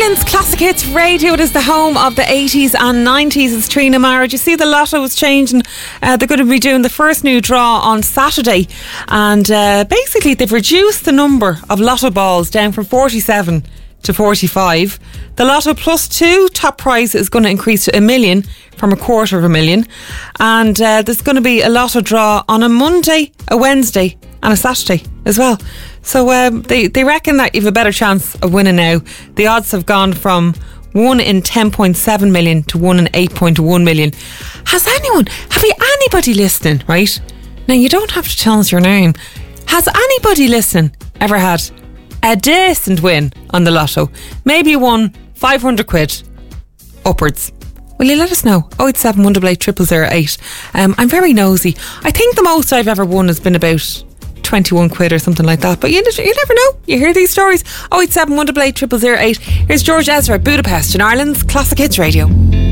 Ireland's Classic Hits Radio. It is the home of the 80s and 90s. It's Trina Marriage. You see the lotto is changing. They're going to be doing the first new draw on Saturday, and basically they've reduced the number of lotto balls down from 47 to 45. The Lotto Plus 2 top prize is going to increase to $1 million from $250,000, and there's going to be a lotto draw on a Monday, a Wednesday and a Saturday as well. So they reckon that you've a better chance of winning now. The odds have gone from 1 in 10.7 million to 1 in 8.1 million. Have you anybody listening, right? Now you don't have to tell us your name. Has anybody listening ever had a decent win on the lotto? Maybe you won 500 quid upwards. Will you let us know? 087 188 0008. I'm very nosy. I think the most I've ever won has been about 21 quid or something like that, but you never know. You hear these stories. 087 188 0008. Here's George Ezra, Budapest, in Ireland's Classic Hits Radio.